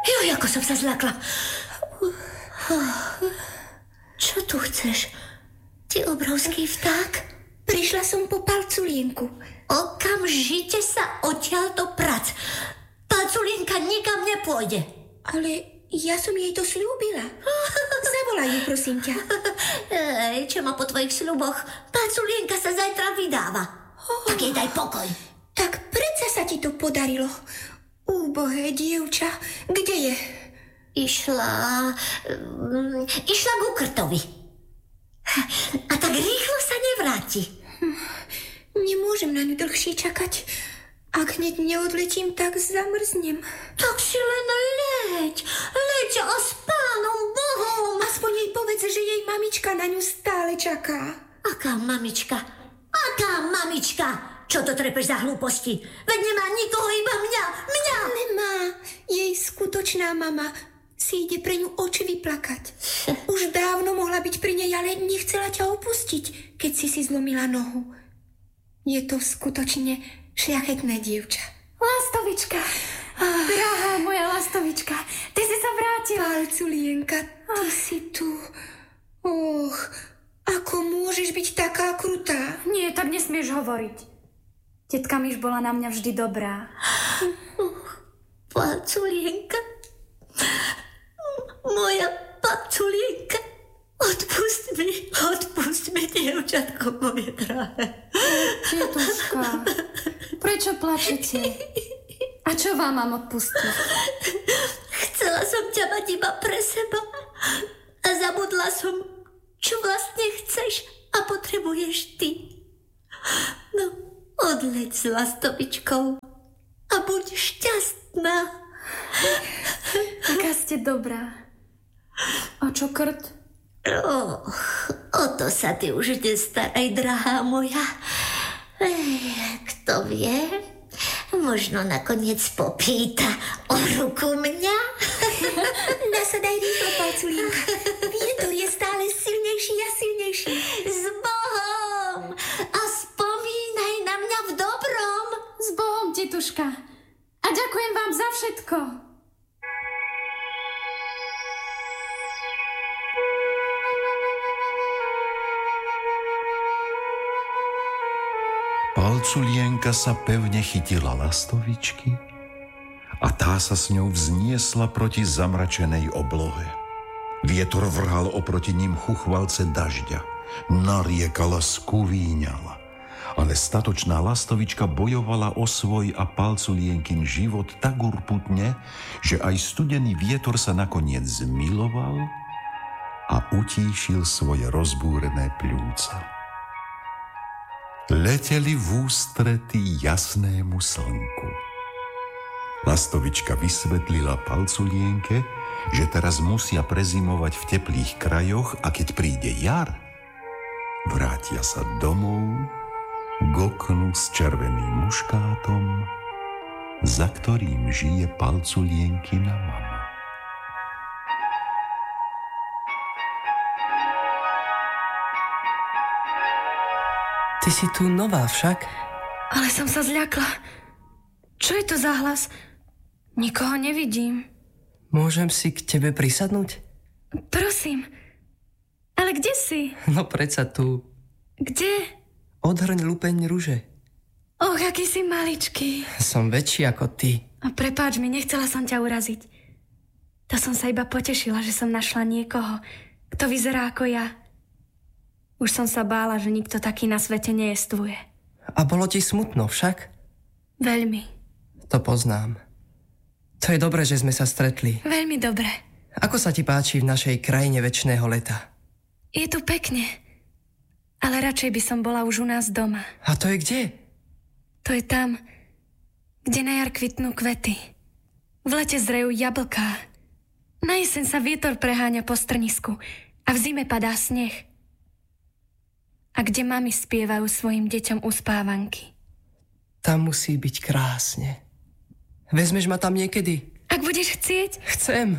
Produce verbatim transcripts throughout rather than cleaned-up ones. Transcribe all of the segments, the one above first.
Joj, ako som sa zľakla. Čo tu chceš? Ty obrovský vták? Prišla som po Palculienku. Okamžite sa odtiaľto prac. Palculienka nikam nepôjde. Ale ja som jej to sľúbila. Zavolaj ju, prosím ťa. Ej, čo má po tvojich sľuboch? Palculienka sa zajtra vydáva. Oh. Tak jej daj pokoj. Tak predsa sa ti to podarilo. Úbohé dievča, kde je? Išla... Um, išla k Ukrtovi. A tak rýchlo sa nevráti. Nemôžem na ňu dlhšie čakať. Ak hneď neodletím, tak zamrznem. Tak si len leď. Leď a s Pánom Bohom. Aspoň jej povedz, že jej mamička na ňu stále čaká. Aká mamička? Aká mamička? Čo to trepeš za hlúposti? Veď nemá nikoho, iba mňa. Mňa. Nemá. Jej skutočná mama si ide pre ňu oči vyplakať. Už dávno mohla byť pri nej, ale nechcela ťa opustiť, keď si si zlomila nohu. Je to skutočne šľachetné dievča. Lastovička. Ah. Drahá moja Lastovička, ty si sa vrátila. Palculienka, ty ah. si tu. Och, ako môžeš byť taká krutá? Nie, tak nesmieš hovoriť. Tetka Myš bola na mňa vždy dobrá. Palculienka. Moja Palculienka. Odpust mi, odpust mi, dievčatko moje drahé. Tietuška, prečo plačete? A čo vám mám odpustiť? Chcela som ťa mať iba pre seba a zabudla som, čo vlastne chceš a potrebuješ ty. No, odleď s Lastovičkou a buď šťastná. Aká ste dobrá. A čo Krt? Oh, o to sa ty už nestaraj, drahá moja. Ej, kto vie, možno nakoniec popýta o ruku mňa. Nasadaj rýchlo, Palculienka. Vietor je stále silnejší a silnejší. S Bohom! A spomínaj na mňa v dobrom. S Bohom, tetuška. A ďakujem vám za všetko. Palculienka sa pevne chytila Lastovičky a tá sa s ňou vzniesla proti zamračenej oblohe. Vietor vrhal oproti ním chuchvalce dažďa, nariekala, skuvíňala, ale statočná Lastovička bojovala o svoj a Palculienkin život tak urputne, že aj studený vietor sa nakoniec zmiloval a utíšil svoje rozbúrené pľúca. Leteli v ústrety jasnému slnku. Lastovička vysvetlila Palculienke, že teraz musia prezimovať v teplých krajoch a keď príde jar, vrátia sa domov k oknu s červeným muškátom, za ktorým žije Palculienkina mama. Ty si tu nová však? Ale som sa zľakla. Čo je to za hlas? Nikoho nevidím. Môžem si k tebe prisadnúť? Prosím. Ale kde si? No predsa tu. Kde? Odhrň lupeň ruže. Och, aký si maličký. Som väčší ako ty. A prepáč mi, nechcela som ťa uraziť. To som sa iba potešila, že som našla niekoho, kto vyzerá ako ja. Už som sa bála, že nikto taký na svete nejestvuje. A bolo ti smutno však? Veľmi. To poznám. To je dobré, že sme sa stretli. Veľmi dobre. Ako sa ti páči v našej krajine večného leta? Je tu pekne. Ale radšej by som bola už u nás doma. A to je kde? To je tam, kde na jar kvitnú kvety. V lete zrejú jablká. Na jeseň sa vietor preháňa po strnisku a v zime padá sneh. A kde mami spievajú svojim deťom uspávanky. Tam musí byť krásne. Vezmeš ma tam niekedy? Ak budeš chcieť? Chcem.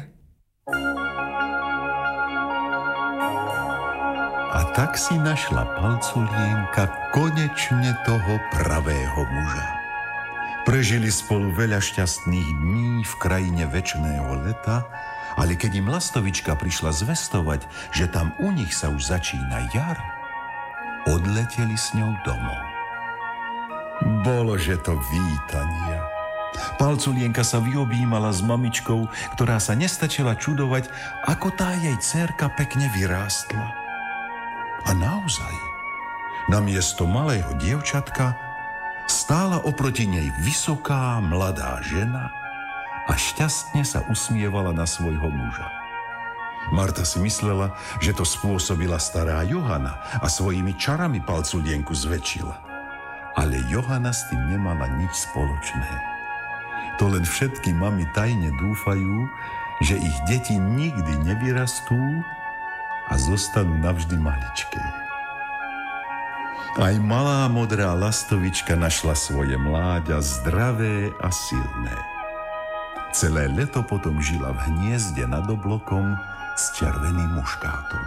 A tak si našla Palculienka konečne toho pravého muža. Prežili spolu veľa šťastných dní v krajine večného leta, ale keď im lastovička prišla zvestovať, že tam u nich sa už začína jar, odleteli s ňou domov. Bolože to vítania. Palculienka sa vyobímala s mamičkou, ktorá sa nestačila čudovať, ako tá jej dcérka pekne vyrástla. A naozaj, namiesto malého dievčatka stála oproti nej vysoká, mladá žena a šťastne sa usmievala na svojho muža. Marta si myslela, že to spôsobila stará Johana a svojimi čarami Palculienku zväčšila. Ale Johana s tým nemala nič spoločné. To len všetky mami tajne dúfajú, že ich deti nikdy nevyrastú a zostanú navždy maličké. Aj malá modrá lastovička našla svoje mláďa zdravé a silné. Celé leto potom žila v hniezde nad oblokom s červeným muškátom.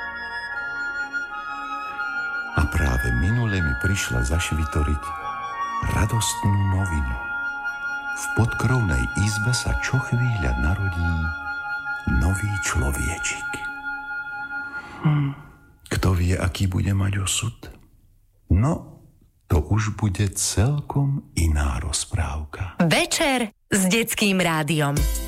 A práve minule mi prišla zašvitoriť radostnú novinu. V podkrovnej izbe sa čo chvíľa narodí nový človečik. Hm, kto vie, aký bude mať osud? No, to už bude celkom iná rozprávka. Večer s Detským rádiom.